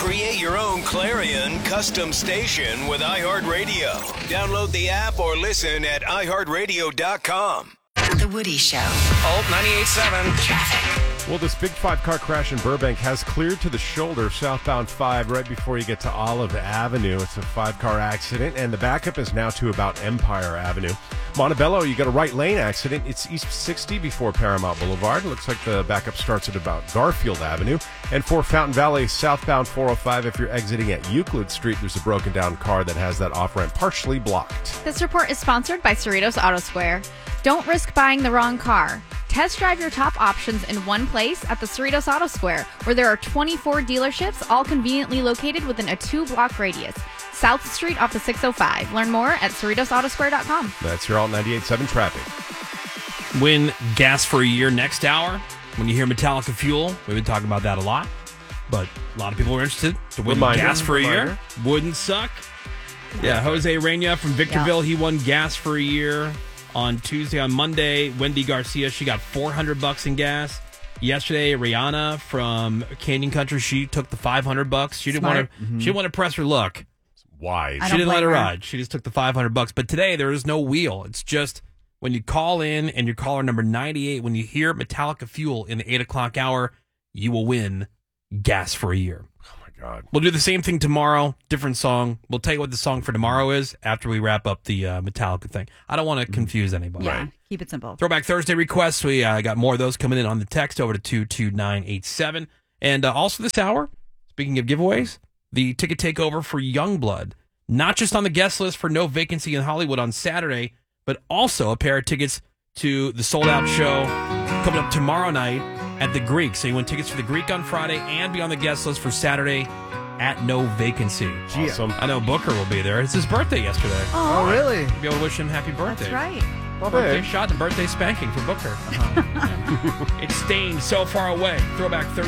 Create your own Clarion custom station with iHeartRadio. Download the app or listen at iHeartRadio.com. The Woody Show. Alt 98.7. Traffic. Well, this big 5-car crash in Burbank has cleared to the shoulder, southbound 5, right before you get to Olive Avenue. It's a 5-car accident, and the backup is now to about Empire Avenue. Montebello, you got a right lane accident. It's East 60 before Paramount Boulevard. Looks like the backup starts at about Garfield Avenue. And for Fountain Valley, southbound 405, if you're exiting at Euclid Street, there's a broken down car that has that off-ramp partially blocked. This report is sponsored by Cerritos Auto Square. Don't risk buying the wrong car. Test drive your top options in one place at the Cerritos Auto Square, where there are 24 dealerships, all conveniently located within a 2-block radius. South Street off the 605. Learn more at CerritosAutosquare.com. That's your Alt 98.7 traffic. Win gas for a year next hour. When you hear Metallica Fuel, we've been talking about that a lot. But a lot of people are interested to win gas for a year. Wouldn't suck. Yeah, Jose Reina from Victorville, he won gas for a year. On Tuesday, on Monday, Wendy Garcia, she got $400 in gas. Yesterday, Rihanna from Canyon Country, she took the $500. She didn't want to. She didn't want to press her luck. Wise. She didn't let her ride. She just took the $500. But today, there is no wheel. It's just when you call in and you're caller number 98, when you hear Metallica Fuel in the 8 o'clock hour, you will win gas for a year. God. We'll do the same thing tomorrow, different song. We'll tell you what the song for tomorrow is after we wrap up the Metallica thing. I don't want to confuse anybody. Yeah, keep it simple. Throwback Thursday requests. We got more of those coming in on the text over to 22987. And also this hour, speaking of giveaways, the ticket takeover for Youngblood. Not just on the guest list for No Vacancy in Hollywood on Saturday, but also a pair of tickets to the sold-out show coming up tomorrow night at the Greek. So you win tickets for the Greek on Friday and be on the guest list for Saturday at No Vacancy. Awesome. I know Booker will be there. It's his birthday yesterday. Oh, really? You'll be able to wish him happy birthday. That's right. Birthday shot and birthday spanking for Booker. It's Stained, So Far Away. Throwback Thursday.